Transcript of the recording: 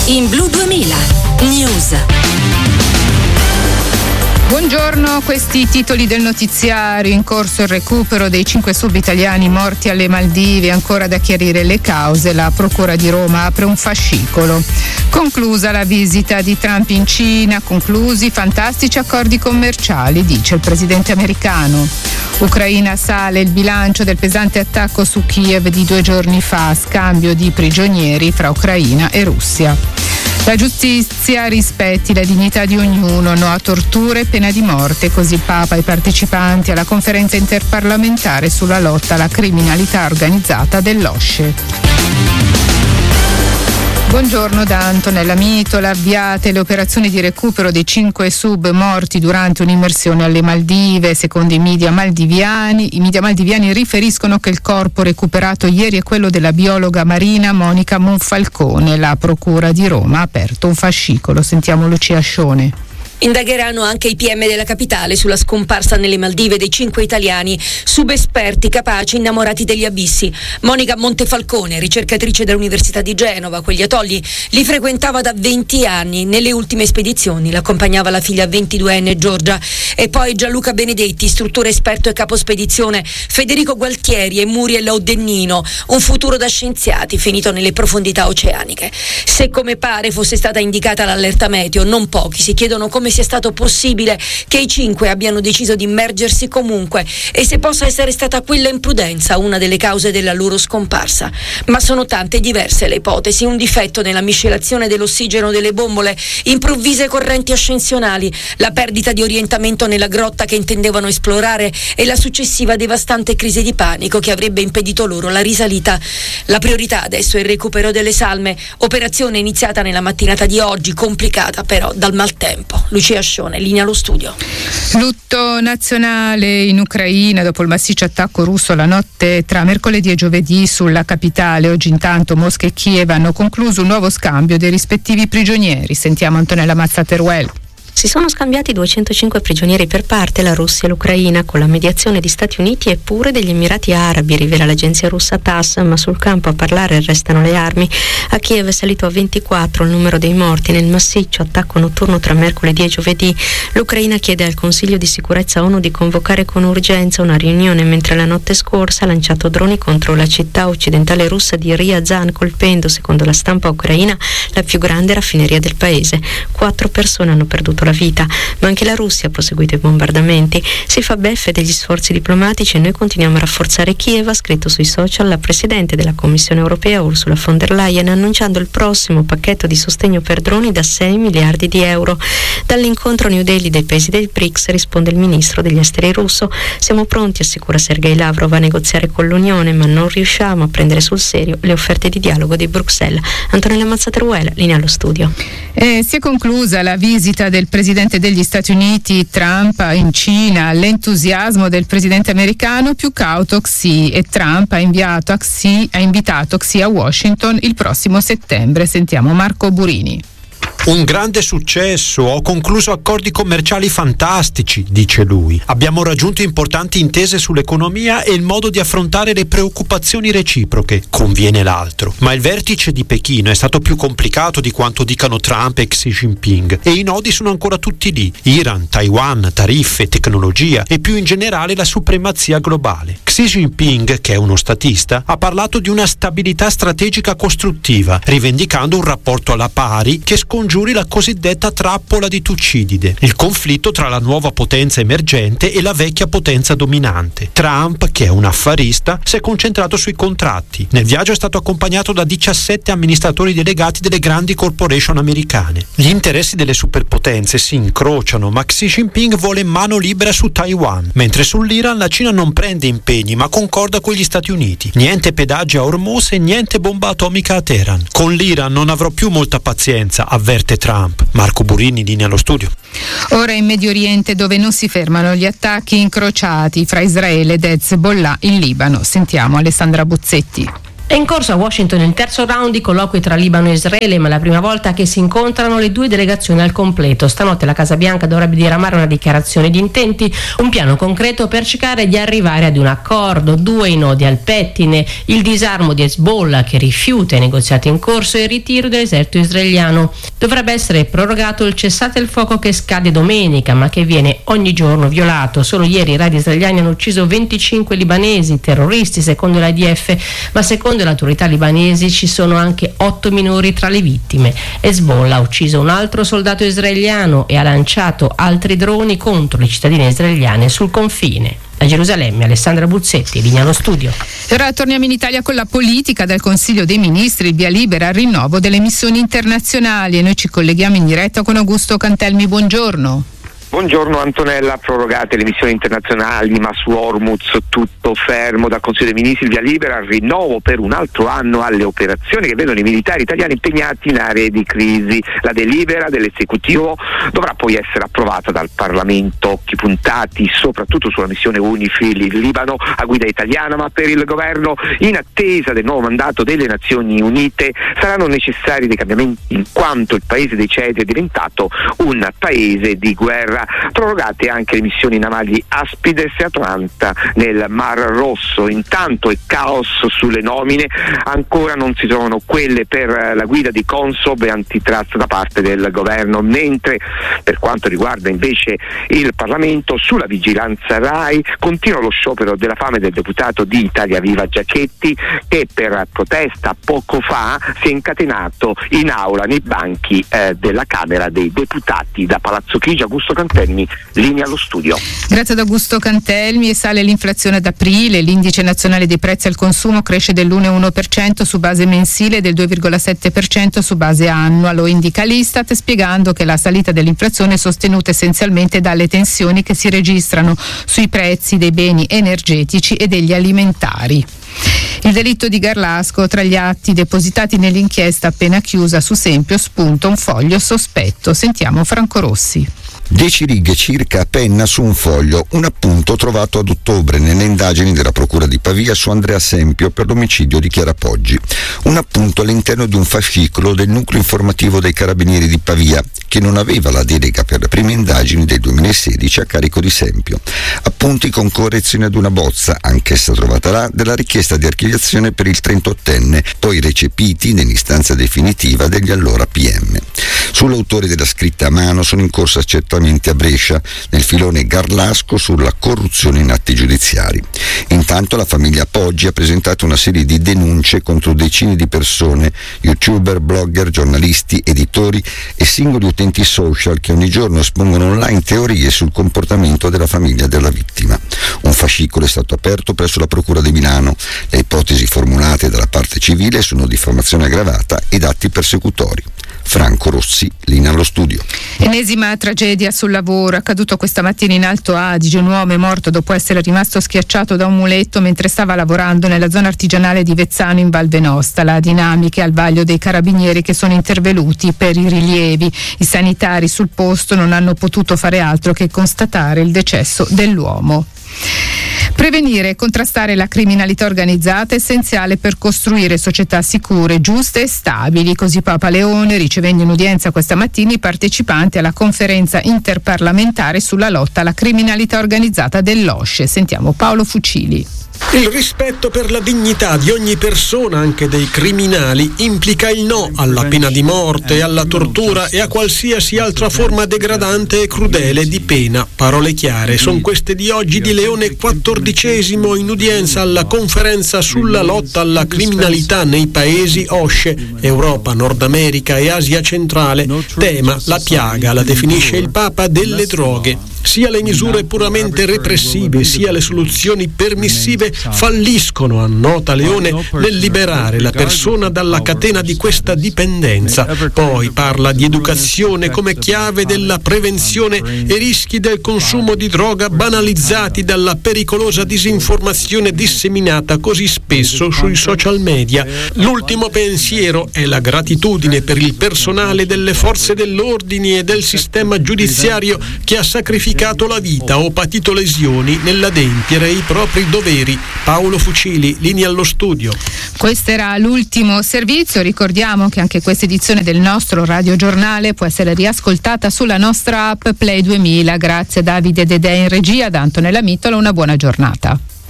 in Blu 2000 News. Buongiorno, questi titoli del notiziario. In corso il recupero dei 5 sub italiani morti alle Maldive, ancora da chiarire le cause. La Procura di Roma apre un fascicolo. Conclusa la visita di Trump in Cina, conclusi fantastici accordi commerciali, dice il presidente americano. Ucraina sale il bilancio del pesante attacco su Kiev di 2 giorni fa, scambio di prigionieri fra Ucraina e Russia. La giustizia rispetti la dignità di ognuno, no a torture e pena di morte, così il Papa e i partecipanti alla conferenza interparlamentare sulla lotta alla criminalità organizzata dell'OSCE. Buongiorno da Antonella Mitola. Avviate le operazioni di recupero dei 5 sub morti durante un'immersione alle Maldive. Secondo i media maldiviani riferiscono che il corpo recuperato ieri è quello della biologa marina Monica Monfalcone. La Procura di Roma ha aperto un fascicolo. Sentiamo Lucia Scione. Indagheranno anche i PM della capitale sulla scomparsa nelle Maldive dei 5 italiani, subesperti, capaci, innamorati degli abissi. Monica Montefalcone, ricercatrice dell'Università di Genova, quegli atolli li frequentava da 20 anni. Nelle ultime spedizioni l'accompagnava la figlia 22enne Giorgia. E poi Gianluca Benedetti, istruttore esperto e capo spedizione, Federico Gualtieri e Muriel Audennino, un futuro da scienziati finito nelle profondità oceaniche. Se come pare fosse stata indicata l'allerta meteo, non pochi si chiedono come sia stato possibile che i 5 abbiano deciso di immergersi comunque e se possa essere stata quella imprudenza una delle cause della loro scomparsa. Ma sono tante e diverse le ipotesi: un difetto nella miscelazione dell'ossigeno delle bombole, improvvise correnti ascensionali, la perdita di orientamento nella grotta che intendevano esplorare e la successiva devastante crisi di panico che avrebbe impedito loro la risalita. La priorità adesso è il recupero delle salme, operazione iniziata nella mattinata di oggi, complicata però dal maltempo. Lucia Scione, linea allo studio. Lutto nazionale in Ucraina dopo il massiccio attacco russo la notte tra mercoledì e giovedì sulla capitale. Oggi intanto Mosca e Kiev hanno concluso un nuovo scambio dei rispettivi prigionieri. Sentiamo Antonella Mazzateruel. Si sono scambiati 205 prigionieri per parte, la Russia e l'Ucraina, con la mediazione di Stati Uniti e pure degli Emirati Arabi, rivela l'agenzia russa TASS, ma sul campo a parlare restano le armi. A Kiev è salito a 24 il numero dei morti nel massiccio attacco notturno tra mercoledì e giovedì. L'Ucraina chiede al Consiglio di sicurezza ONU di convocare con urgenza una riunione, mentre la notte scorsa ha lanciato droni contro la città occidentale russa di Ryazan, colpendo, secondo la stampa ucraina, la più grande raffineria del paese. 4 persone hanno perduto la vita, ma anche la Russia ha proseguito i bombardamenti. Si fa beffe degli sforzi diplomatici e noi continuiamo a rafforzare Kiev, ha scritto sui social la Presidente della Commissione Europea Ursula von der Leyen, annunciando il prossimo pacchetto di sostegno per droni da 6 miliardi di euro. Dall'incontro a New Delhi dei paesi del BRICS risponde il ministro degli esteri russo: siamo pronti, assicura Sergei Lavrov, a negoziare con l'Unione, ma non riusciamo a prendere sul serio le offerte di dialogo di Bruxelles. Antonella Mazzateruel, linea allo studio. Si è conclusa la visita del presidente degli Stati Uniti Trump in Cina. L'entusiasmo del presidente americano più cauto Xi, e Trump ha invitato Xi a Washington il prossimo settembre. Sentiamo Marco Burini. Un grande successo, ho concluso accordi commerciali fantastici, dice lui. Abbiamo raggiunto importanti intese sull'economia e il modo di affrontare le preoccupazioni reciproche, conviene l'altro. Ma il vertice di Pechino è stato più complicato di quanto dicano Trump e Xi Jinping, e i nodi sono ancora tutti lì: Iran, Taiwan, tariffe, tecnologia e più in generale la supremazia globale. Xi Jinping, che è uno statista, ha parlato di una stabilità strategica costruttiva, rivendicando un rapporto alla pari che scongiuri la cosiddetta trappola di Tucidide, il conflitto tra la nuova potenza emergente e la vecchia potenza dominante. Trump, che è un affarista, si è concentrato sui contratti. Nel viaggio è stato accompagnato da 17 amministratori delegati delle grandi corporation americane. Gli interessi delle superpotenze si incrociano, ma Xi Jinping vuole mano libera su Taiwan, mentre sull'Iran la Cina non prende impegni ma concorda con gli Stati Uniti. Niente pedaggi a Hormuz e niente bomba atomica a Teheran. Con l'Iran non avrò più molta pazienza, avverte Trump. Marco Burini, linea allo studio. Ora in Medio Oriente, dove non si fermano gli attacchi incrociati fra Israele ed Hezbollah in Libano. Sentiamo Alessandra Buzzetti. È in corso a Washington il terzo round di colloqui tra Libano e Israele, ma è la prima volta che si incontrano le due delegazioni al completo. Stanotte la Casa Bianca dovrebbe diramare una dichiarazione di intenti, un piano concreto per cercare di arrivare ad un accordo. 2 i nodi al pettine: il disarmo di Hezbollah, che rifiuta i negoziati in corso, e il ritiro dell'esercito israeliano. Dovrebbe essere prorogato il cessate il fuoco che scade domenica, ma che viene ogni giorno violato. Solo ieri i raid israeliani hanno ucciso 25 libanesi terroristi, secondo l'IDF, ma secondo le autorità libanesi ci sono anche 8 minori tra le vittime. Hezbollah ha ucciso un altro soldato israeliano e ha lanciato altri droni contro le cittadine israeliane sul confine. Da Gerusalemme, Alessandra Buzzetti, linea allo studio. Ora torniamo in Italia con la politica. Dal Consiglio dei Ministri il via libera al rinnovo delle missioni internazionali e noi ci colleghiamo in diretta con Augusto Cantelmi. Buongiorno. Buongiorno Antonella, prorogate le missioni internazionali, ma su Hormuz tutto fermo. Dal Consiglio dei Ministri il via libera al rinnovo per un altro anno alle operazioni che vedono i militari italiani impegnati in aree di crisi. La delibera dell'esecutivo dovrà poi essere approvata dal Parlamento. Occhi puntati soprattutto sulla missione UNIFIL in Libano a guida italiana, ma per il governo, in attesa del nuovo mandato delle Nazioni Unite, saranno necessari dei cambiamenti in quanto il paese dei cedi è diventato un paese di guerra. Prorogate anche le missioni navali Aspides e Atalanta nel Mar Rosso. Intanto è caos sulle nomine, ancora non si trovano quelle per la guida di Consob e antitrust da parte del governo, mentre per quanto riguarda invece il Parlamento, sulla vigilanza RAI continua lo sciopero della fame del deputato di Italia Viva Giachetti, che per protesta poco fa si è incatenato in aula nei banchi della Camera dei Deputati. Da Palazzo Chigi, Augusto Cantelmi, linea allo studio. Grazie ad Augusto Cantelmi. E sale l'inflazione ad aprile, l'indice nazionale dei prezzi al consumo cresce dell'1,1% su base mensile e del 2,7% su base annua, lo indica l'Istat, spiegando che la salita dell'inflazione è sostenuta essenzialmente dalle tensioni che si registrano sui prezzi dei beni energetici e degli alimentari. Il delitto di Garlasco: tra gli atti depositati nell'inchiesta appena chiusa su Sempio spunta un foglio sospetto. Sentiamo Franco Rossi. 10 righe circa a penna su un foglio, un appunto trovato ad ottobre nelle indagini della Procura di Pavia su Andrea Sempio per l'omicidio di Chiara Poggi. Un appunto all'interno di un fascicolo del nucleo informativo dei Carabinieri di Pavia, che non aveva la delega per le prime indagini del 2016 a carico di Sempio. Appunti con correzione ad una bozza, anch'essa trovata là, della richiesta di archiviazione per il 38enne, poi recepiti nell'istanza definitiva degli allora PM. Sull'autore della scritta a mano sono in corso accertamenti a Brescia, nel filone Garlasco sulla corruzione in atti giudiziari. Intanto la famiglia Poggi ha presentato una serie di denunce contro decine di persone, youtuber, blogger, giornalisti, editori e singoli utenti social che ogni giorno espongono online teorie sul comportamento della famiglia della vittima. Un fascicolo è stato aperto presso la Procura di Milano. Le ipotesi formulate dalla parte civile sono diffamazione aggravata ed atti persecutori. Franco Rossi, linea allo studio. Ennesima tragedia sul lavoro, accaduto questa mattina in Alto Adige. Un uomo è morto dopo essere rimasto schiacciato da un muletto mentre stava lavorando nella zona artigianale di Vezzano in Val Venosta. La dinamica è al vaglio dei carabinieri che sono intervenuti per i rilievi. I sanitari sul posto non hanno potuto fare altro che constatare il decesso dell'uomo. Prevenire e contrastare la criminalità organizzata è essenziale per costruire società sicure, giuste e stabili. Così Papa Leone, ricevendo in udienza questa mattina i partecipanti alla conferenza interparlamentare sulla lotta alla criminalità organizzata dell'OSCE. Sentiamo Paolo Fucili. Il rispetto per la dignità di ogni persona, anche dei criminali, implica il no alla pena di morte, alla tortura e a qualsiasi altra forma degradante e crudele di pena. Parole chiare, sono queste di oggi di Leone XIV in udienza alla conferenza sulla lotta alla criminalità nei paesi OSCE, Europa, Nord America e Asia centrale. Tema: la piaga, la definisce il Papa, delle droghe. Sia le misure puramente repressive sia le soluzioni permissive falliscono, annota Leone, nel liberare la persona dalla catena di questa dipendenza. Poi parla di educazione come chiave della prevenzione e rischi del consumo di droga banalizzati dalla pericolosa disinformazione disseminata così spesso sui social media. L'ultimo pensiero è la gratitudine per il personale delle forze dell'ordine e del sistema giudiziario che ha sacrificato la vita o patito lesioni nell'adempiere i propri doveri. Paolo Fucili, linea allo studio. Questo era l'ultimo servizio. Ricordiamo che anche questa edizione del nostro radiogiornale può essere riascoltata sulla nostra app Play 2000. Grazie a Davide Dedè in regia, da Antonella Mittola, una buona giornata.